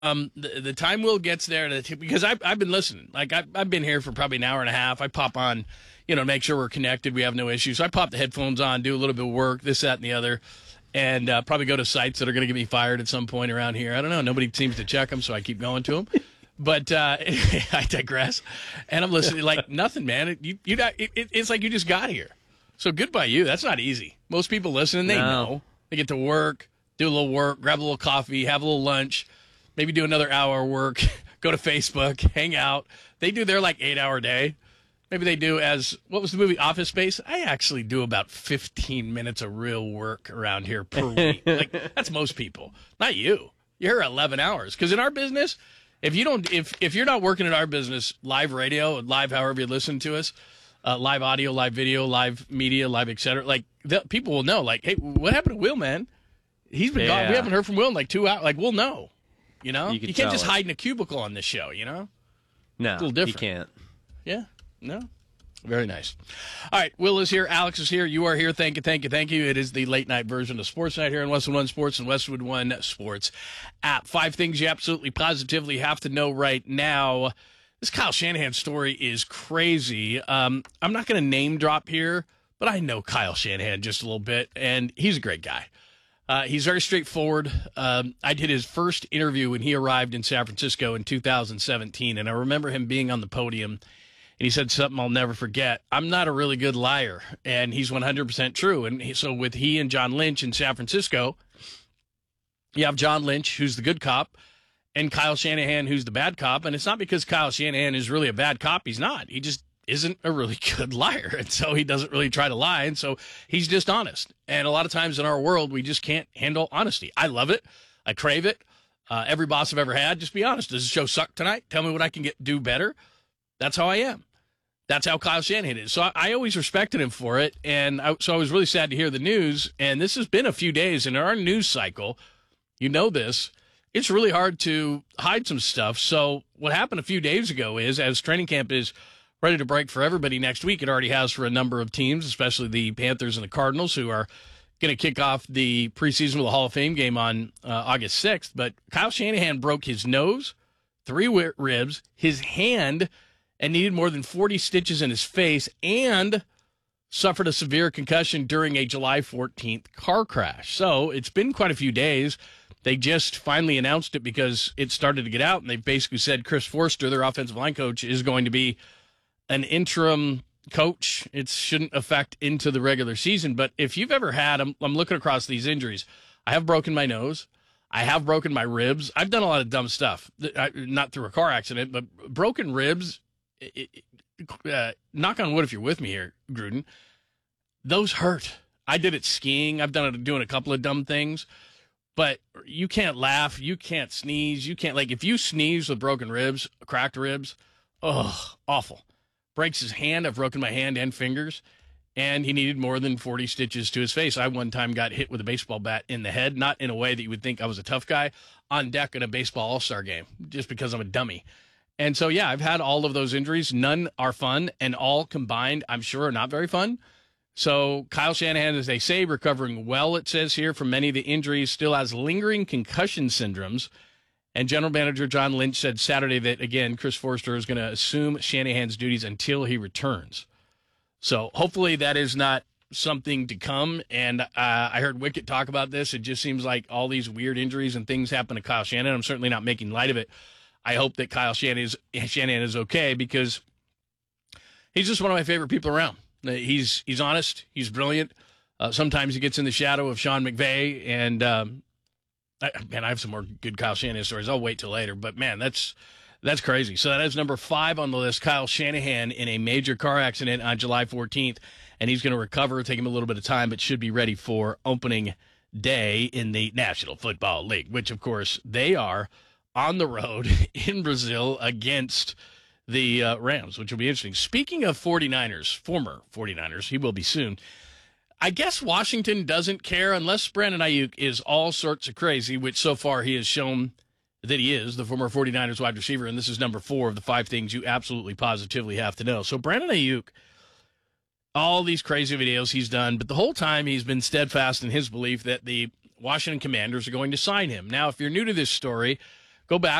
The time Will gets there, because I've been listening. Like, I've been here for probably an hour and a half. I pop on, make sure we're connected. We have no issues. So I pop the headphones on, do a little bit of work, this, that, and the other, and probably go to sites that are going to get me fired at some point around here. I don't know. Nobody seems to check them, so I keep going to them. But I digress. And I'm listening like nothing, man. It's like you just got here. So good by you. That's not easy. Most people listening, they know. They get to work, do a little work, grab a little coffee, have a little lunch, maybe do another hour of work, go to Facebook, hang out. They do their 8-hour day. Maybe they do what was the movie, Office Space? I actually do about 15 minutes of real work around here per week. That's most people. Not you. You're 11 hours. Because in our business, if you're not working in our business, live radio, live however you listen to us, live audio, live video, live media, live et cetera, people will know, hey, what happened to Will, man? He's been gone. We haven't heard from Will in 2 hours. We'll know. You can't just hide in a cubicle on this show, No, it's a little different. You can't. Yeah, no. Very nice. All right, Will is here. Alex is here. You are here. Thank you, thank you, thank you. It is the late night version of Sports Night here on Westwood One Sports and Westwood One Sports app. 5 things you absolutely positively have to know right now. This Kyle Shanahan story is crazy. I'm not going to name drop here, but I know Kyle Shanahan just a little bit, and he's a great guy. He's very straightforward. I did his first interview when he arrived in San Francisco in 2017, and I remember him being on the podium, and he said something I'll never forget. I'm not a really good liar, and he's 100% true. And so with he and John Lynch in San Francisco, you have John Lynch, who's the good cop, and Kyle Shanahan, who's the bad cop. And it's not because Kyle Shanahan is really a bad cop. He's not. He just isn't a really good liar, and so he doesn't really try to lie, and so he's just honest. And a lot of times in our world, we just can't handle honesty. I love it. I crave it. Every boss I've ever had, just be honest. Does the show suck tonight? Tell me what I can do better. That's how I am. That's how Kyle Shanahan is. So I always respected him for it, and so I was really sad to hear the news, and this has been a few days. In our news cycle, this, it's really hard to hide some stuff. So what happened a few days ago is, as training camp is ready to break for everybody next week, it already has for a number of teams, especially the Panthers and the Cardinals, who are going to kick off the preseason with a Hall of Fame game on August 6th. But Kyle Shanahan broke his nose, 3 ribs, his hand, and needed more than 40 stitches in his face, and suffered a severe concussion during a July 14th car crash. So it's been quite a few days. They just finally announced it because it started to get out, and they basically said Chris Forster, their offensive line coach, is going to be an interim coach. It shouldn't affect into the regular season. But if you've ever had, I'm looking across these injuries. I have broken my nose. I have broken my ribs. I've done a lot of dumb stuff, not through a car accident, but broken ribs. Knock on wood if you're with me here, Gruden. Those hurt. I did it skiing. I've done it doing a couple of dumb things. But you can't laugh. You can't sneeze. You can't, if you sneeze with broken ribs, cracked ribs, awful. Breaks his hand. I've broken my hand and fingers. And he needed more than 40 stitches to his face. I one time got hit with a baseball bat in the head, not in a way that you would think I was a tough guy, on deck in a baseball all-star game, just because I'm a dummy. And so, yeah, I've had all of those injuries. None are fun, and all combined, I'm sure, are not very fun. So Kyle Shanahan, as they say, recovering well, it says here, from many of the injuries, still has lingering concussion syndromes. And General Manager John Lynch said Saturday that, again, Chris Forster is going to assume Shanahan's duties until he returns. So hopefully that is not something to come. And I heard Wicket talk about this. It just seems like all these weird injuries and things happen to Kyle Shanahan. I'm certainly not making light of it. I hope that Kyle Shanahan is okay, because he's just one of my favorite people around. He's honest. He's brilliant. Sometimes he gets in the shadow of Sean McVay, and I have some more good Kyle Shanahan stories. I'll wait till later, but man, that's crazy. So that is number 5 on the list. Kyle Shanahan in a major car accident on July 14th, and he's going to recover. Take him a little bit of time, but should be ready for opening day in the National Football League, which of course they are on the road in Brazil against the Rams, which will be interesting. Speaking of 49ers, former 49ers, he will be soon. I guess Washington doesn't care unless Brandon Ayuk is all sorts of crazy, which so far he has shown that he is, the former 49ers wide receiver, and this is number 4 of the 5 things you absolutely positively have to know. So Brandon Ayuk, all these crazy videos he's done, but the whole time he's been steadfast in his belief that the Washington Commanders are going to sign him. Now, if you're new to this story, Go back.